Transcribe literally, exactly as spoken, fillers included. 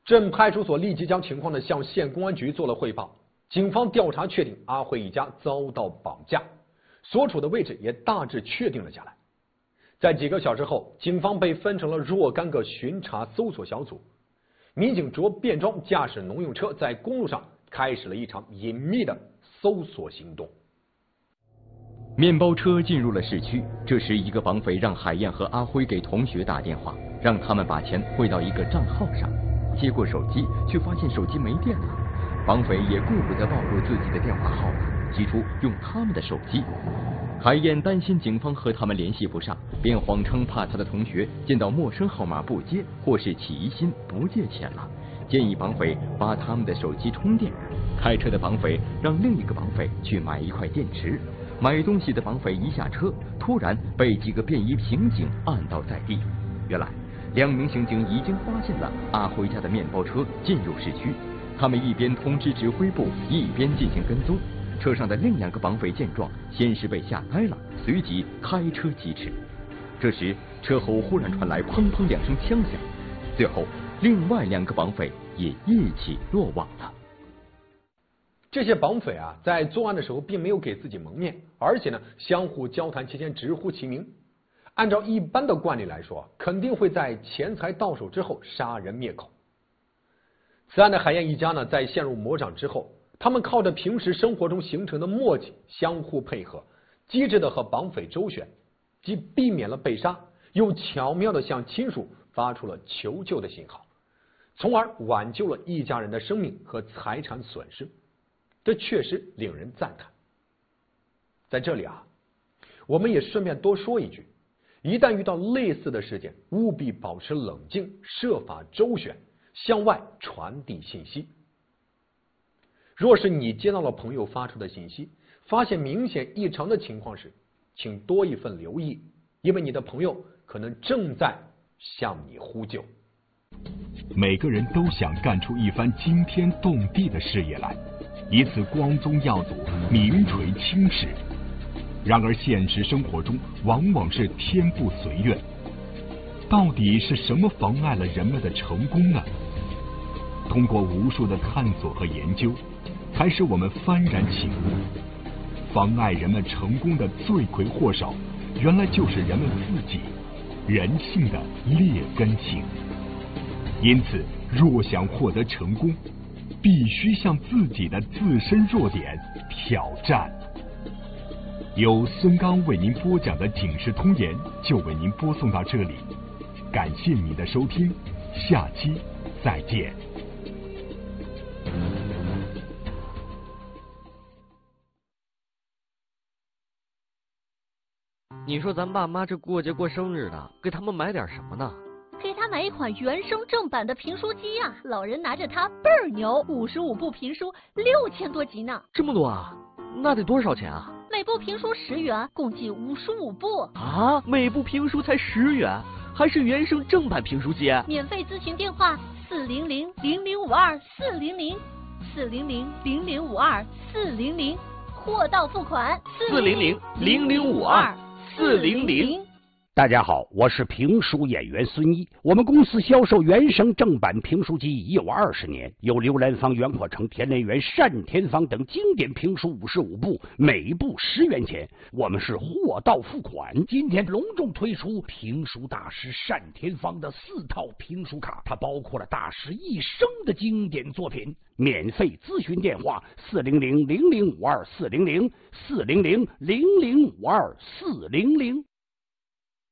镇派出所立即将情况呢向县公安局做了汇报。警方调查确定阿辉一家遭到绑架，所处的位置也大致确定了下来。在几个小时后，警方被分成了若干个巡查搜索小组，民警着便装驾驶农用车在公路上开始了一场隐秘的搜索行动。 面包车进入了市区，这时一个绑匪让海燕和阿辉给同学打电话，让他们把钱汇到一个账号上。接过手机，却发现手机没电了。绑匪也顾不得暴露自己的电话号码，提出用他们的手机。海燕担心警方和他们联系不上，便谎称怕他的同学见到陌生号码不接，或是起疑心不借钱了，建议绑匪把他们的手机充电。开车的绑匪让另一个绑匪去买一块电池。买东西的绑匪一下车，突然被几个便衣刑警按倒在地。原来两名刑警已经发现了阿辉家的面包车进入市区，他们一边通知指挥部，一边进行跟踪。车上的另两个绑匪见状，先是被吓呆了，随即开车疾驰。这时车后忽然传来砰砰两声枪响，最后另外两个绑匪也一起落网了。 这些绑匪啊，在作案的时候并没有给自己蒙面，而且呢，相互交谈期间直呼其名。按照一般的惯例来说，肯定会在钱财到手之后杀人灭口。此案的海燕一家呢，在陷入魔掌之后，他们靠着平时生活中形成的默契，相互配合，机智的和绑匪周旋，既避免了被杀，又巧妙的向亲属发出了求救的信号，从而挽救了一家人的生命和财产损失。这确实令人赞叹。在这里啊，我们也顺便多说一句，一旦遇到类似的事件，务必保持冷静，设法周旋，向外传递信息。若是你接到了朋友发出的信息，发现明显异常的情况时，请多一份留意，因为你的朋友可能正在向你呼救。 每个人都想干出一番惊天动地的事业来，以此光宗耀祖，名垂青史。然而现实生活中往往是天不随愿，到底是什么妨碍了人们的成功呢？通过无数的探索和研究，才使我们幡然醒悟，妨碍人们成功的罪魁祸首，原来就是人们自己，人性的劣根性。因此，若想获得成功，必须向自己的自身弱点挑战。由孙刚为您播讲的《警世通言》就为您播送到这里，感谢您的收听，下期再见。 你说咱爸妈这过节过生日的，给他们买点什么呢？ 给他买一款原声正版的评书机呀、啊，老人拿着它倍儿牛，五十五部评书，六千多集呢。 这么多啊？那得多少钱啊？ 每部评书十元，共计五十五部。 啊，每部评书才十元，还是原声正版评书机？ 免费咨询电话：四零零零零五二四零零，四零零零零五二四零零，货到付款。 四零零零零五二四零零。 大家好，我是评书演员孙一。我们公司销售原声正版评书机已有二十年，有刘兰芳、袁阔成、田连元、单田芳等经典评书五十五部，每部十元钱。我们是货到付款。今天隆重推出评书大师单田芳的四套评书卡，它包括了大师一生的经典作品。免费咨询电话：四零零零零五二四零零，四零零零零五二四零零。